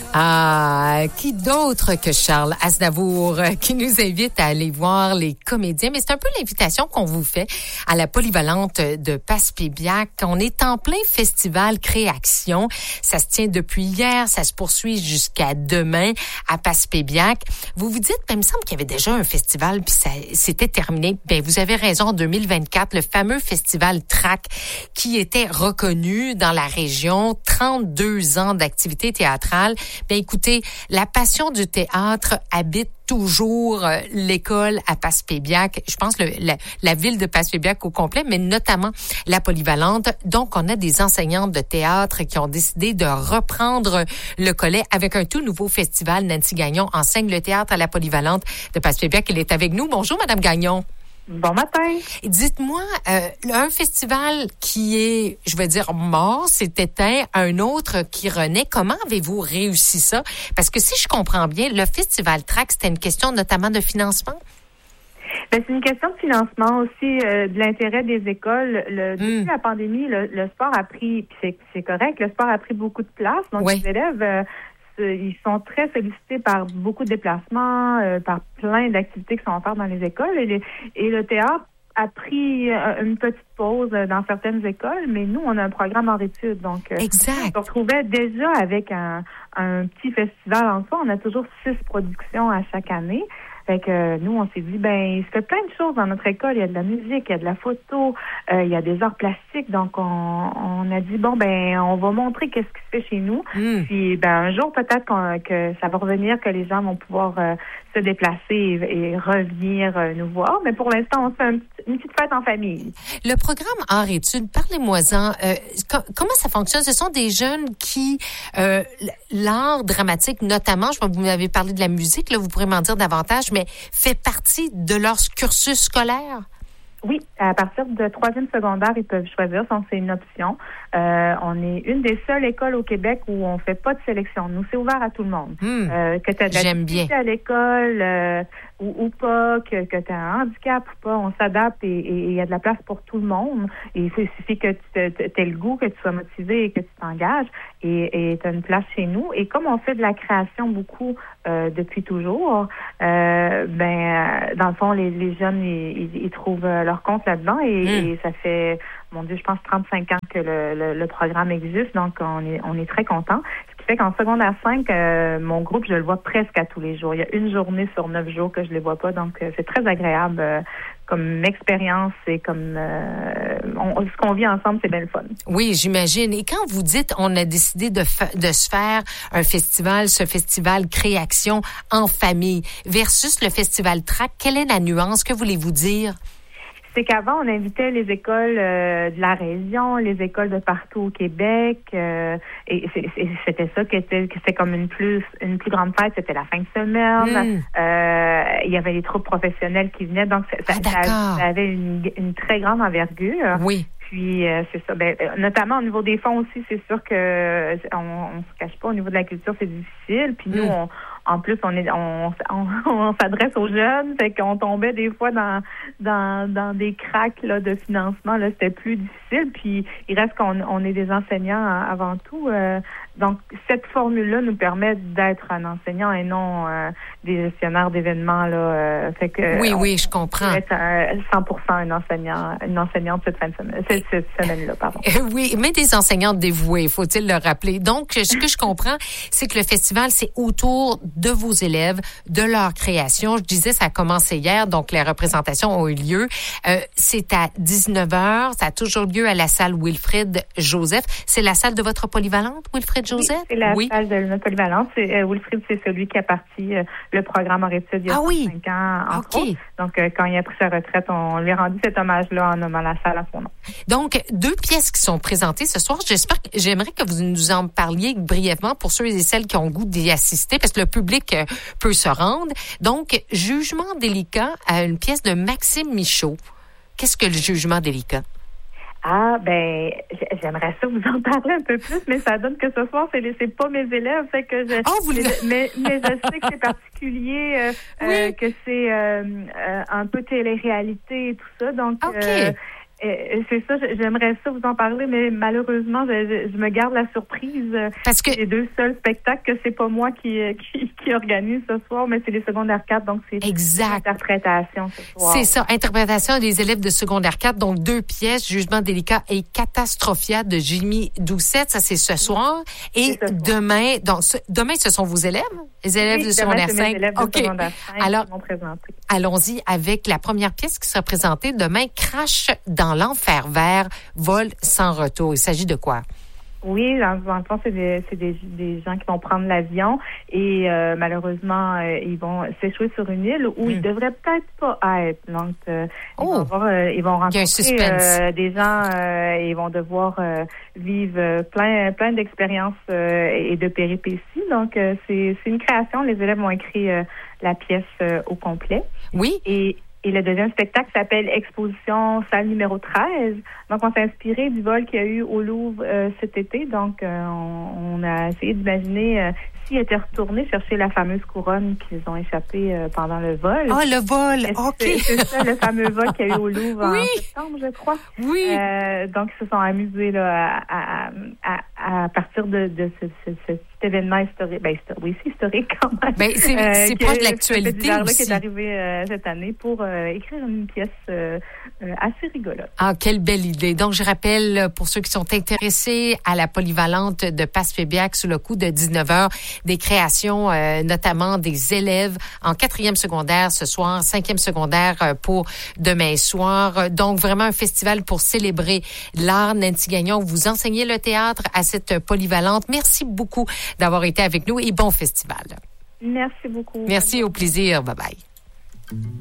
Ah, qui d'autre que Charles Aznavour qui nous invite à aller voir les comédiens. Mais c'est un peu l'invitation qu'on vous fait à la polyvalente de Passepébiac. On est en plein festival Créaction. Ça se tient depuis hier, ça se poursuit jusqu'à demain à Passepébiac. Vous vous dites, il me semble qu'il y avait déjà un festival puis ça c'était terminé. Ben vous avez raison, en 2024, le fameux festival TRAC qui était reconnu dans la région, 32 ans d'activité théâtrale. Bien, écoutez, la passion du théâtre habite toujours l'école à Passepébiac. Je pense la ville de Passepébiac au complet, mais notamment la polyvalente. Donc, on a des enseignantes de théâtre qui ont décidé de reprendre le collet avec un tout nouveau festival. Nancy Gagnon enseigne le théâtre à la polyvalente de Passepébiac. Elle est avec nous. Bonjour, Madame Gagnon. Bon matin. Dites-moi, un festival qui est, je vais dire, mort, s'est éteint, un autre qui renaît. Comment avez-vous réussi ça? Parce que si je comprends bien, le festival TRAC, c'était une question notamment de financement? Ben, c'est une question de financement aussi, de l'intérêt des écoles. Depuis la pandémie, le sport a pris, puis c'est correct, le sport a pris beaucoup de place. Donc, les élèves... ils sont très sollicités par beaucoup de déplacements, par plein d'activités qui sont offertes dans les écoles. Et le théâtre a pris une petite pause dans certaines écoles, mais nous, on a un programme hors études. Donc, exact. On se retrouvait déjà avec un petit festival en soi. On a toujours 6 productions à chaque année. Fait que nous, on s'est dit, il se fait plein de choses dans notre école. Il y a de la musique, il y a de la photo, il y a des arts plastiques. Donc, on a dit, on va montrer qu'est-ce qui se fait chez nous. Puis, un jour, peut-être que ça va revenir, que les gens vont pouvoir se déplacer et revenir nous voir. Mais pour l'instant, on fait une petite fête en famille. Le programme Arts études, parlez-moi-en. Comment ça fonctionne? Ce sont des jeunes qui, l'art dramatique, notamment, vous m'avez parlé de la musique, là, vous pourrez m'en dire davantage, mais fait partie de leur cursus scolaire? Oui, à partir de 3e secondaire, ils peuvent choisir, donc c'est une option. On est une des seules écoles au Québec où on fait pas de sélection. Nous, c'est ouvert à tout le monde. Que tu as de la difficulté à l'école ou pas, que tu as un handicap ou pas, on s'adapte et il y a de la place pour tout le monde. Et il suffit que tu aies le goût, que tu sois motivé et que tu t'engages et tu as une place chez nous. Et comme on fait de la création beaucoup depuis toujours, dans le fond, les jeunes, ils trouvent leur compte là-dedans et ça fait, mon Dieu, je pense 35 ans que le programme existe, donc on est très contents. Ce qui fait qu'en secondaire 5, mon groupe, je le vois presque à tous les jours. Il y a une journée sur 9 jours que je les vois pas, donc c'est très agréable comme expérience et comme ce qu'on vit ensemble, c'est bien le fun. Oui, j'imagine. Et quand vous dites on a décidé de se faire un festival, ce festival Créaction en famille versus le festival TRAC, quelle est la nuance? Que voulez-vous dire? C'est qu'avant, on invitait les écoles de la région, les écoles de partout au Québec, et c'était ça que c'était comme une plus grande fête, c'était la fin de semaine. Il y avait les troupes professionnelles qui venaient, donc ça avait une très grande envergure. Oui. Puis c'est ça. Notamment au niveau des fonds aussi, c'est sûr que on se cache pas. Au niveau de la culture, c'est difficile. Puis nous, en plus, on s'adresse aux jeunes, fait qu'on tombait des fois dans des cracks là de financement. Là, c'était plus difficile. Puis il reste qu'on est des enseignants avant tout. Donc cette formule-là nous permet d'être un enseignant et non des gestionnaires d'événements là. Fait que oui, je comprends. Être 100% une enseignante cette semaine-là, pardon. Oui, mais des enseignantes dévouées, faut-il le rappeler. Donc, ce que je comprends, c'est que le festival, c'est autour de vos élèves, de leur création. Je disais, ça a commencé hier, donc les représentations ont eu lieu. C'est à 19h, ça a toujours lieu à la salle Wilfrid Joseph. C'est la salle de votre polyvalente, Wilfrid Joseph? Oui, c'est la salle de notre polyvalente. Wilfrid, c'est celui qui a parti le programme hors études il y a 5 ans, entre autres. Donc, quand il a pris sa retraite, on lui a rendu cet hommage-là en nommant la salle à son nom. Donc, 2 pièces qui sont présentées ce soir. J'aimerais que vous nous en parliez brièvement pour ceux et celles qui ont le goût d'y assister, parce que le public peut se rendre. Donc, Jugement délicat à une pièce de Maxime Michaud. Qu'est-ce que le jugement délicat? J'aimerais ça vous en parler un peu plus, mais ça donne que ce soir, c'est pas mes élèves, fait que mais je sais que c'est particulier, que c'est un peu télé-réalité et tout ça, donc C'est ça, j'aimerais ça vous en parler, mais malheureusement, je me garde la surprise. Parce que les deux seuls spectacles que c'est pas moi qui organise ce soir, mais c'est les secondaires 4, donc c'est interprétation ce soir. C'est ça, interprétation des élèves de secondaire 4, donc 2 pièces, Jugement délicat et Catastrophia de Jimmy Doucette, ça c'est ce soir. Et demain, demain ce sont vos élèves? Les élèves de secondaire 5? OK. Alors, allons-y avec la première pièce qui sera présentée demain, Crash dans l'enfer vert, vol sans retour. Il s'agit de quoi? Oui, dans le fond, c'est des gens qui vont prendre l'avion et malheureusement, ils vont s'échouer sur une île où ils devraient peut-être pas être. Donc, ils vont rencontrer des gens et ils vont devoir vivre plein d'expériences et de péripéties. Donc, c'est une création. Les élèves ont écrit la pièce au complet. Oui. Et le deuxième spectacle s'appelle Exposition salle numéro 13. Donc, on s'est inspiré du vol qu'il y a eu au Louvre cet été. Donc, on a essayé d'imaginer s'ils étaient retournés chercher la fameuse couronne qu'ils ont échappée pendant le vol. Ah, le vol! OK. C'est ça, le fameux vol qu'il y a eu au Louvre en septembre, je crois. Oui. Donc, ils se sont amusés là, à partir de cet événement historique. Oui, c'est historique quand même. C'est proche de l'actualité aussi. Qui est arrivé cette année pour écrire une pièce assez rigolote. Ah, quelle belle idée. Donc, je rappelle, pour ceux qui sont intéressés à la polyvalente de Passepébiac sous le coup de 19h, des créations, notamment des élèves en 4e secondaire ce soir, 5e secondaire pour demain soir. Donc, vraiment un festival pour célébrer l'art. Nancy Gagnon, vous enseignez le théâtre à cette polyvalente. Merci beaucoup d'avoir été avec nous et bon festival. Merci beaucoup. Merci, au plaisir. Bye-bye.